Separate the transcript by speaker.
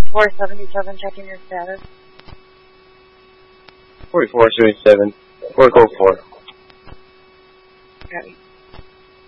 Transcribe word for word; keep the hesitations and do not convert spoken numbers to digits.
Speaker 1: four seventy-seven, checking your status.
Speaker 2: forty-four seventy-seven, four oh four.
Speaker 1: Got it.